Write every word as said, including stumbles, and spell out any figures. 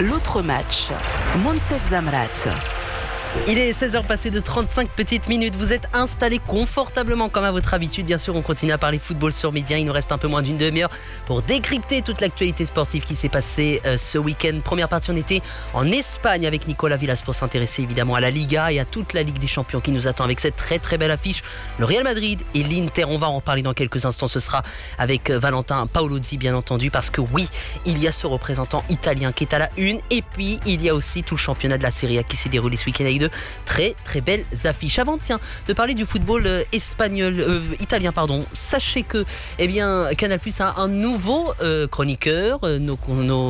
L'autre match, Monsef Zamrat. Il est seize heures passées de trente-cinq petites minutes. Vous êtes installés confortablement comme à votre habitude. Bien sûr, on continue à parler football sur Média. Il nous reste un peu moins d'une demi-heure pour décrypter toute l'actualité sportive qui s'est passée euh, ce week-end. Première partie, on était en Espagne avec Nicolas Villas pour s'intéresser évidemment à la Liga et à toute la Ligue des Champions qui nous attend avec cette très très belle affiche. Le Real Madrid et l'Inter. On va en parler dans quelques instants. Ce sera avec euh, Valentin Paolozzi bien entendu, parce que oui, il y a ce représentant italien qui est à la une. Et puis, il y a aussi tout le championnat de la Serie A qui s'est déroulé ce week-end avec de très très belles affiches. Avant tiens, de parler du football euh, espagnol, euh, italien pardon, sachez que eh bien, Canal+ a un nouveau euh, chroniqueur, euh, nos, nos